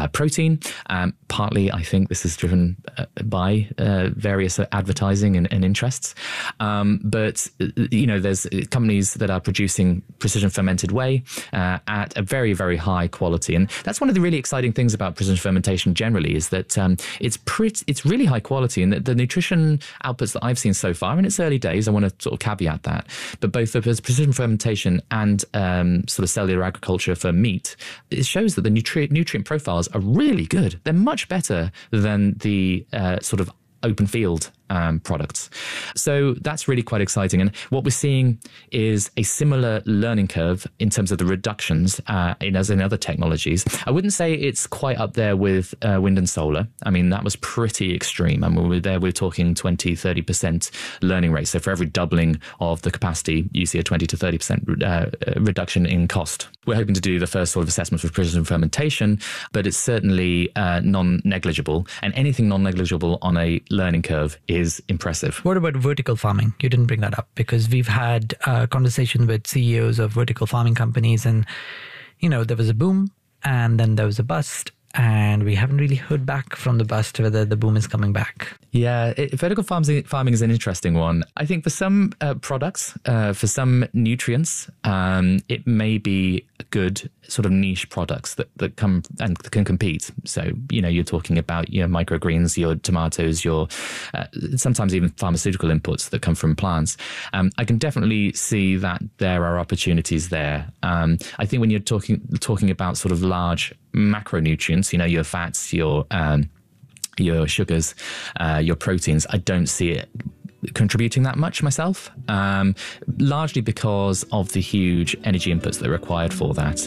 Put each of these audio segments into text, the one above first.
protein. Partly, I think this is driven by various advertising and interests. But, there's companies that are producing precision fermented whey at a very, very high quality. And that's one of the really exciting things about precision fermentation generally, is that it's really high quality, and the nutrition outputs that I've seen so far, in its early days, I want to sort of caveat that, but both the precision fermentation and sort of cellular agriculture for meat, it shows that the nutrient profiles are really good. They're much better than the sort of open field products. So that's really quite exciting. And what we're seeing is a similar learning curve in terms of the reductions as in other technologies. I wouldn't say it's quite up there with wind and solar. I mean, that was pretty extreme. And when we're talking 20, 30% learning rate. So for every doubling of the capacity, you see a 20 to 30% reduction in cost. We're hoping to do the first sort of assessment for precision fermentation, but it's certainly non-negligible. And anything non-negligible on a learning curve is impressive. What about vertical farming? You didn't bring that up, because we've had conversations with CEOs of vertical farming companies, and, there was a boom and then there was a bust, and we haven't really heard back from the bust whether the boom is coming back. Yeah, vertical farming is an interesting one. I think for some products, for some nutrients, it may be good sort of niche products that come and can compete. So, you're talking about your microgreens, your tomatoes, your sometimes even pharmaceutical inputs that come from plants. I can definitely see that there are opportunities there. I think when you're talking about sort of large macronutrients, your fats, your sugars, your proteins, I don't see it contributing that much myself, largely because of the huge energy inputs that are required for that.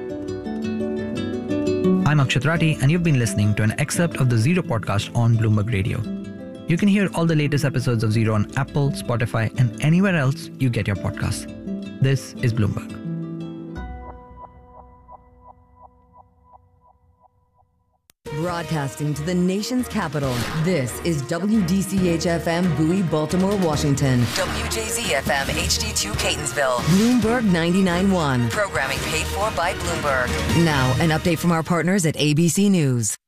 I'm Akshat Rathi, and you've been listening to an excerpt of the Zero podcast on Bloomberg Radio. You can hear all the latest episodes of Zero on Apple, Spotify, and anywhere else you get your podcasts. This is Bloomberg. Broadcasting to the nation's capital, this is WDCH-FM Bowie, Baltimore, Washington. WJZ-FM HD2 Catonsville. Bloomberg 99.1. Programming paid for by Bloomberg. Now, an update from our partners at ABC News.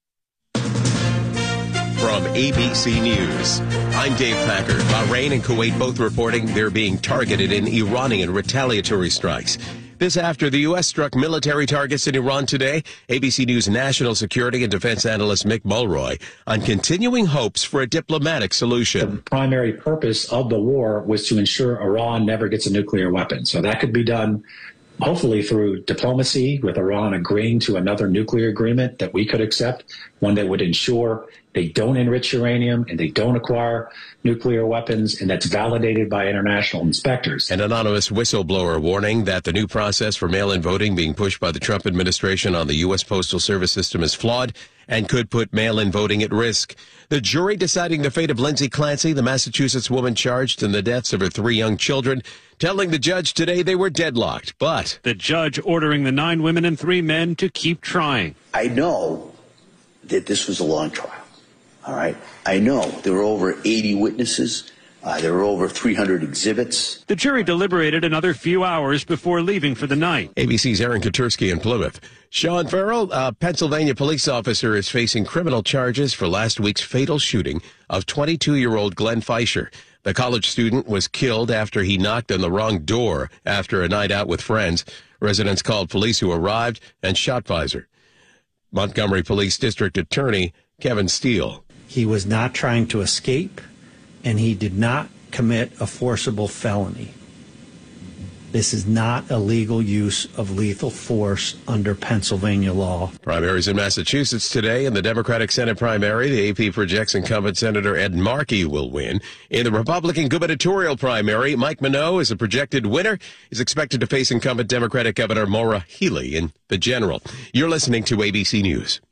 From ABC News, I'm Dave Packer. Bahrain and Kuwait both reporting they're being targeted in Iranian retaliatory strikes. This after the U.S. struck military targets in Iran today. ABC News national security and defense analyst Mick Mulroy on continuing hopes for a diplomatic solution. The primary purpose of the war was to ensure Iran never gets a nuclear weapon. So that could be done hopefully through diplomacy, with Iran agreeing to another nuclear agreement that we could accept, one that would ensure they don't enrich uranium and they don't acquire nuclear weapons, and that's validated by international inspectors. An anonymous whistleblower warning that the new process for mail-in voting being pushed by the Trump administration on the U.S. Postal Service system is flawed and could put mail-in voting at risk. The jury deciding the fate of Lindsay Clancy, the Massachusetts woman charged in the deaths of her 3 young children, telling the judge today they were deadlocked, but the judge ordering the 9 women and 3 men to keep trying. I know that this was a long trial. All right. I know there were over 80 witnesses. There were over 300 exhibits. The jury deliberated another few hours before leaving for the night. ABC's Aaron Katursky in Plymouth. Sean Farrell, a Pennsylvania police officer, is facing criminal charges for last week's fatal shooting of 22-year-old Glenn Fisher. The college student was killed after he knocked on the wrong door after a night out with friends. Residents called police, who arrived and shot Fisher. Montgomery Police District Attorney Kevin Steele. He was not trying to escape, and he did not commit a forcible felony. This is not a legal use of lethal force under Pennsylvania law. Primaries in Massachusetts today. In the Democratic Senate primary, the AP projects incumbent Senator Ed Markey will win. In the Republican gubernatorial primary, Mike Minow is a projected winner. He's expected to face incumbent Democratic Governor Maura Healey in the general. You're listening to ABC News.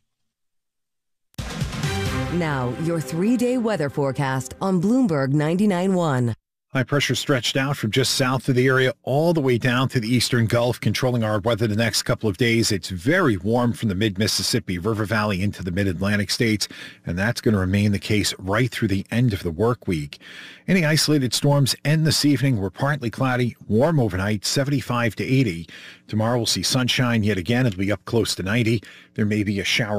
Now, your 3-day weather forecast on Bloomberg 99.1. High pressure stretched out from just south of the area all the way down to the eastern Gulf, controlling our weather the next couple of days. It's very warm from the mid-Mississippi River Valley into the mid-Atlantic states, and that's going to remain the case right through the end of the work week. Any isolated storms end this evening. We're partly cloudy, warm overnight, 75 to 80. Tomorrow we'll see sunshine yet again. It'll be up close to 90. There may be a shower